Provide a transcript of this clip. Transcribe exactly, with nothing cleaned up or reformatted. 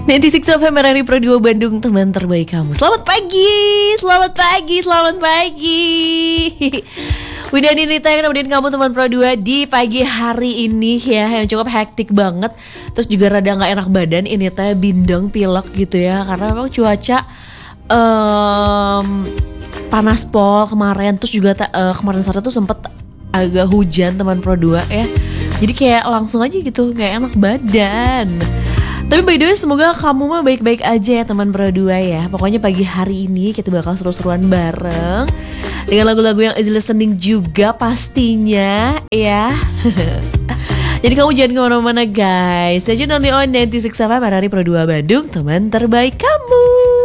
sembilan puluh enam F M R R I Pro dua Bandung, teman terbaik kamu. Selamat pagi, selamat pagi, selamat pagi. Udah ini yang nemenin kamu teman Pro dua di pagi hari ini ya, yang cukup hektik banget. Terus juga rada gak enak badan, ini teh bindeng, pilek gitu ya. Karena memang cuaca um, panas pol kemarin. Terus juga uh, kemarin sore tuh sempet agak hujan teman Pro dua ya. Jadi kayak langsung aja gitu, gak enak badan. Tapi by the way semoga kamu mah baik-baik aja ya teman Pro dua ya. Pokoknya pagi hari ini kita bakal seru-seruan bareng dengan lagu-lagu yang easy listening juga pastinya ya. Jadi kamu jangan kemana-mana guys. Stay tune only on sembilan puluh enam F M R R I Pro dua Bandung, teman terbaik kamu.